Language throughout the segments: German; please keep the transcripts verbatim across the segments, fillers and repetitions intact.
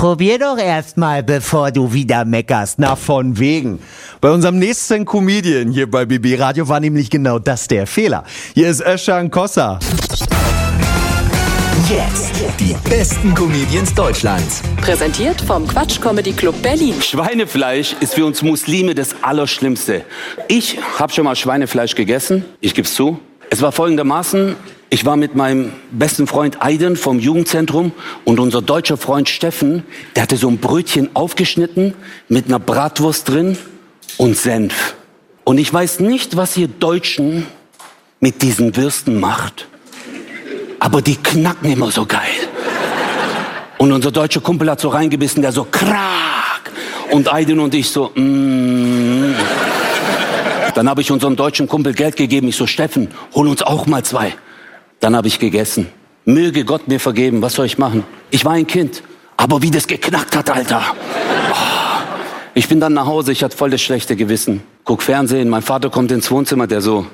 probier doch erstmal, bevor du wieder meckerst. Na, von wegen. Bei unserem nächsten Comedian hier bei B B Radio war nämlich genau das der Fehler. Hier ist Özcan Kosa. Jetzt die besten Comedians Deutschlands. Präsentiert vom Quatsch Comedy Club Berlin. Schweinefleisch ist für uns Muslime das Allerschlimmste. Ich habe schon mal Schweinefleisch gegessen, ich gebe es zu. Es war folgendermaßen, ich war mit meinem besten Freund Aiden vom Jugendzentrum und unser deutscher Freund Steffen, der hatte so ein Brötchen aufgeschnitten mit einer Bratwurst drin und Senf. Und ich weiß nicht, was ihr Deutschen mit diesen Würsten macht. Aber die knacken immer so geil. Und unser deutscher Kumpel hat so reingebissen, der so krack. Und Aiden und ich so, mm. Dann habe ich unserem deutschen Kumpel Geld gegeben. Ich so, Steffen, hol uns auch mal zwei. Dann habe ich gegessen. Möge Gott mir vergeben, was soll ich machen? Ich war ein Kind. Aber wie das geknackt hat, Alter. Oh. Ich bin dann nach Hause, ich hatte voll das schlechte Gewissen. Guck Fernsehen, mein Vater kommt ins Wohnzimmer, der so...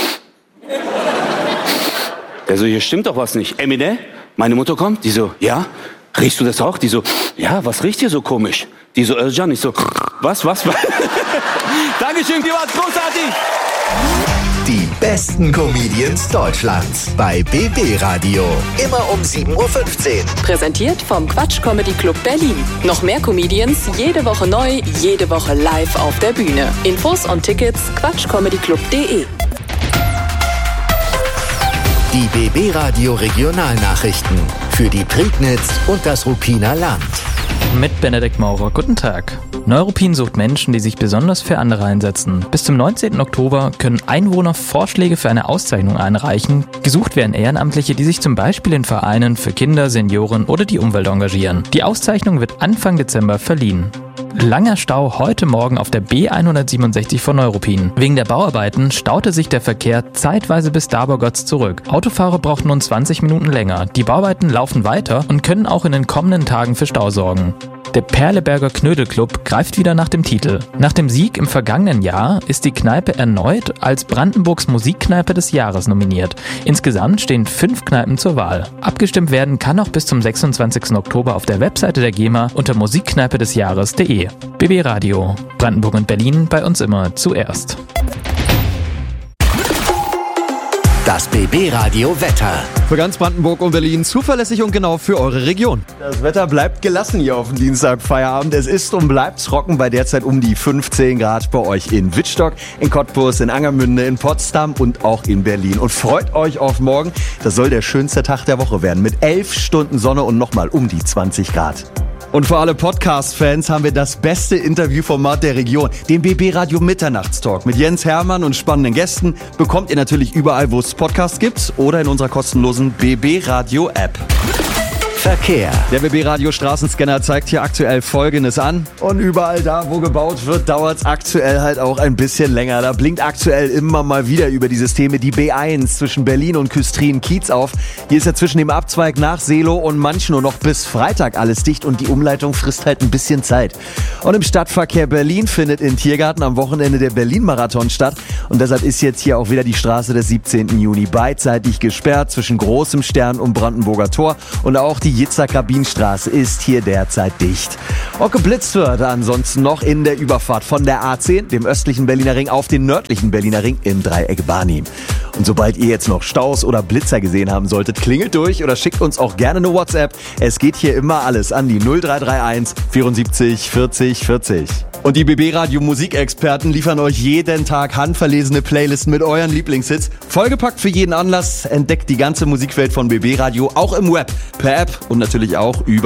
Der so, hier stimmt doch was nicht. Emine, meine Mutter kommt, die so, ja, riechst du das auch? Die so, ja, was riecht hier so komisch? Die so, Özcan, ich so, was, was, was? Dankeschön, die war's großartig. Die besten Comedians Deutschlands bei B B Radio. Immer um sieben Uhr fünfzehn. Präsentiert vom Quatsch Comedy Club Berlin. Noch mehr Comedians, jede Woche neu, jede Woche live auf der Bühne. Infos und Tickets quatschcomedyclub punkt de. Die B B Radio Regionalnachrichten für die Prignitz und das Ruppiner Land. Mit Benedikt Maurer, guten Tag. Neuruppin sucht Menschen, die sich besonders für andere einsetzen. Bis zum neunzehnten Oktober können Einwohner Vorschläge für eine Auszeichnung einreichen. Gesucht werden Ehrenamtliche, die sich zum Beispiel in Vereinen für Kinder, Senioren oder die Umwelt engagieren. Die Auszeichnung wird Anfang Dezember verliehen. Langer Stau heute Morgen auf der B hundertsiebenundsechzig von Neuruppin. Wegen der Bauarbeiten staute sich der Verkehr zeitweise bis Dabergotz zurück. Autofahrer brauchten nun zwanzig Minuten länger. Die Bauarbeiten laufen weiter und können auch in den kommenden Tagen für Stau sorgen. Der Perleberger Knödelclub greift wieder nach dem Titel. Nach dem Sieg im vergangenen Jahr ist die Kneipe erneut als Brandenburgs Musikkneipe des Jahres nominiert. Insgesamt stehen fünf Kneipen zur Wahl. Abgestimmt werden kann auch bis zum sechsundzwanzigsten Oktober auf der Webseite der GEMA unter musikkneipe des Jahres punkt de. B B Radio. Brandenburg und Berlin, bei uns immer zuerst. Das B B Radio Wetter. Für ganz Brandenburg und Berlin zuverlässig und genau für eure Region. Das Wetter bleibt gelassen hier auf dem Dienstagfeierabend. Es ist und bleibt trocken bei derzeit um die fünfzehn Grad bei euch in Wittstock, in Cottbus, in Angermünde, in Potsdam und auch in Berlin. Und freut euch auf morgen. Das soll der schönste Tag der Woche werden mit elf Stunden Sonne und nochmal um die zwanzig Grad. Und für alle Podcast-Fans haben wir das beste Interviewformat der Region, den B B Radio Mitternachtstalk. Mit Jens Hermann und spannenden Gästen bekommt ihr natürlich überall, wo es Podcasts gibt oder in unserer kostenlosen B B Radio App. Verkehr. Der B B Radio Straßenscanner zeigt hier aktuell Folgendes an. Und überall da, wo gebaut wird, dauert es aktuell halt auch ein bisschen länger. Da blinkt aktuell immer mal wieder über die Systeme die B eins zwischen Berlin und Küstrin-Kiez auf. Hier ist ja zwischen dem Abzweig nach Seelow und Manchen nur noch bis Freitag alles dicht und die Umleitung frisst halt ein bisschen Zeit. Und im Stadtverkehr Berlin findet in Tiergarten am Wochenende der Berlin-Marathon statt. Und deshalb ist jetzt hier auch wieder die Straße des siebzehnten Juni beidseitig gesperrt zwischen Großem Stern und Brandenburger Tor. Und auch die Jitzer-Kabinstraße ist hier derzeit dicht. Auch geblitzt wird ansonsten noch in der Überfahrt von der A zehn, dem östlichen Berliner Ring, auf den nördlichen Berliner Ring im Dreieck Barnim. Und sobald ihr jetzt noch Staus oder Blitzer gesehen haben solltet, klingelt durch oder schickt uns auch gerne eine WhatsApp. Es geht hier immer alles an die null drei drei eins vierundsiebzig vierzig vierzig. Und die B B Radio Musikexperten liefern euch jeden Tag handverlesene Playlisten mit euren Lieblingshits. Vollgepackt für jeden Anlass. Entdeckt die ganze Musikwelt von B B Radio auch im Web, per App und natürlich auch über